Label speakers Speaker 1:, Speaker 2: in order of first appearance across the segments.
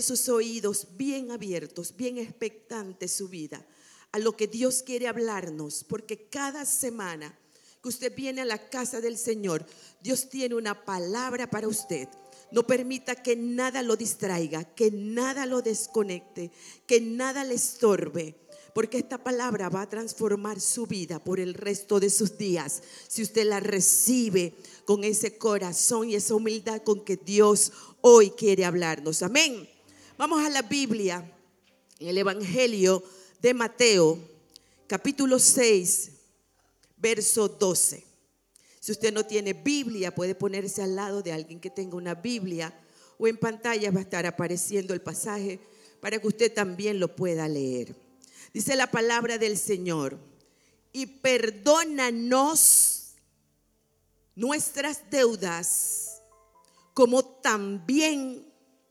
Speaker 1: tener sus oídos bien abiertos, bien expectantes su vida a lo que Dios quiere hablarnos, porque cada semana que usted viene a la casa del Señor, Dios tiene una palabra para usted. No permita que nada lo distraiga, que nada lo desconecte, que nada le estorbe, porque esta palabra va a transformar su vida por el resto de sus días, si usted la recibe con ese corazón y esa humildad con que Dios hoy quiere hablarnos. Amén. Vamos a la Biblia, en el Evangelio de Mateo, capítulo 6, verso 12. Si usted no tiene Biblia, puede ponerse al lado de alguien que tenga una Biblia, o en pantalla va a estar apareciendo el pasaje para que usted también lo pueda leer. Dice la palabra del Señor: y perdónanos nuestras deudas, como también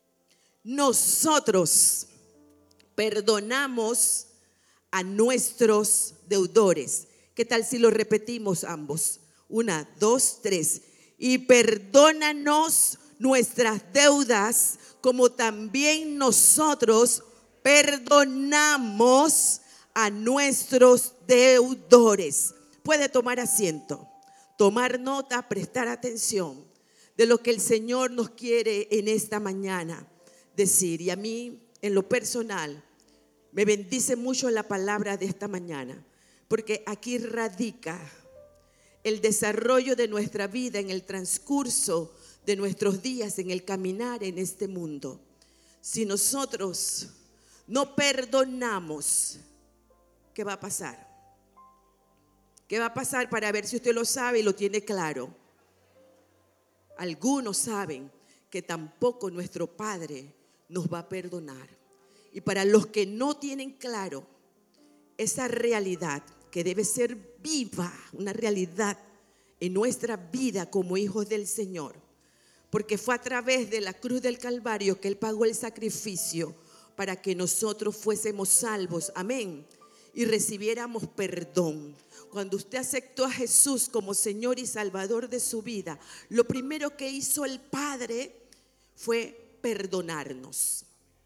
Speaker 1: nosotros perdonamos a nuestros deudores. ¿Qué tal si lo repetimos ambos? 1, 2, 3. Y perdónanos nuestras deudas, como también nosotros perdonamos a nuestros deudores. Puede tomar asiento, tomar nota, prestar atención de lo que el Señor nos quiere en esta mañana decir. Y a mí, en lo personal, me bendice mucho la palabra de esta mañana, porque aquí radica el desarrollo de nuestra vida en el transcurso de nuestros días, en el caminar en este mundo. Si nosotros no perdonamos, ¿qué va a pasar? ¿Qué va a pasar? Para ver si usted lo sabe y lo tiene claro. Algunos saben que tampoco nuestro Padre nos va a perdonar. Y para los que no tienen claro esa realidad que debe ser viva, una realidad en nuestra vida como hijos del Señor, porque fue a través de la cruz del Calvario que Él pagó el sacrificio para que nosotros fuésemos salvos, amén, y recibiéramos perdón. Cuando usted aceptó a Jesús como Señor y Salvador de su vida, lo primero que hizo el Padre fue perdonarnos,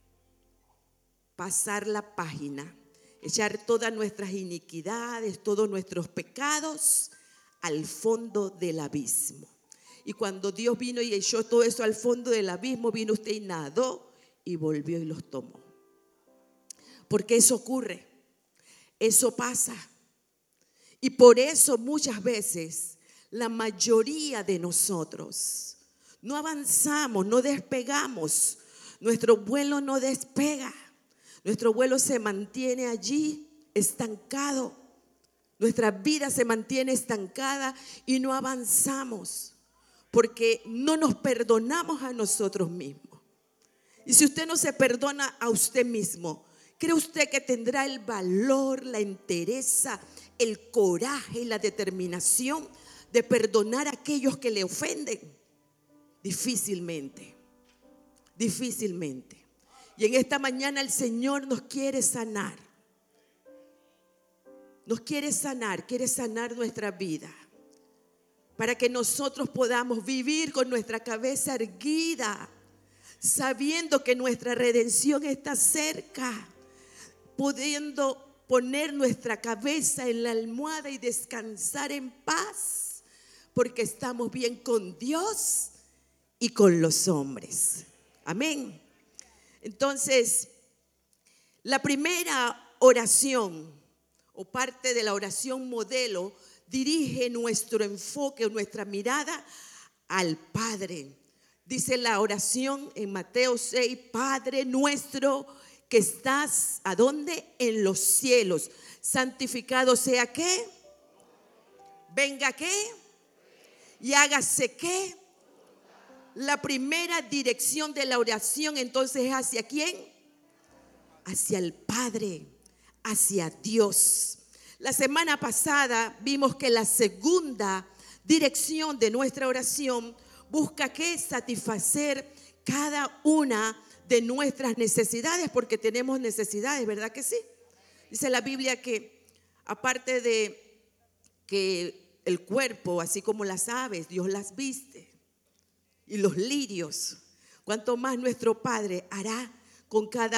Speaker 1: pasar la página, echar todas nuestras iniquidades, todos nuestros pecados al fondo del abismo. Y cuando Dios vino y echó todo eso al fondo del abismo, vino usted y nadó y volvió y los tomó. Porque eso ocurre, eso pasa. Y por eso muchas veces la mayoría de nosotros no avanzamos, no despegamos. Nuestro vuelo no despega. Nuestro vuelo se mantiene allí estancado. Nuestra vida se mantiene estancada y no avanzamos porque no nos perdonamos a nosotros mismos. Y si usted no se perdona a usted mismo, ¿cree usted que tendrá el valor, la entereza, el coraje y la determinación de perdonar a aquellos que le ofenden? Difícilmente, difícilmente. Y en esta mañana el Señor nos quiere sanar. Nos quiere sanar nuestra vida, para que nosotros podamos vivir con nuestra cabeza erguida, sabiendo que nuestra redención está cerca, pudiendo poner nuestra cabeza en la almohada y descansar en paz, porque estamos bien con Dios y con los hombres. Amén. Entonces, la primera oración o parte de la oración modelo dirige nuestro enfoque, nuestra mirada al Padre. Dice la oración en Mateo 6: Padre nuestro que estás, ¿a dónde? En los cielos. Santificado sea ¿qué? Venga ¿qué? Y hágase ¿qué? La primera dirección de la oración entonces, ¿hacia quién? Hacia el Padre, hacia Dios. La semana pasada vimos que la segunda dirección de nuestra oración busca ¿qué? Satisfacer cada una de nuestras necesidades, porque tenemos necesidades, ¿verdad que sí? Dice la Biblia que aparte de que el cuerpo, así como las aves, Dios las viste, y los lirios, cuanto más nuestro Padre hará con cada